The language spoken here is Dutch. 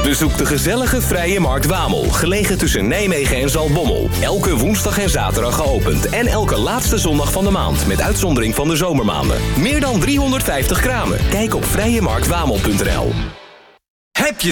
Bezoek de gezellige Vrije Markt Wamel, gelegen tussen Nijmegen en Zaltbommel. Elke woensdag en zaterdag geopend en elke laatste zondag van de maand, met uitzondering van de zomermaanden. Meer dan 350 kramen. Kijk op vrijemarktwamel.nl.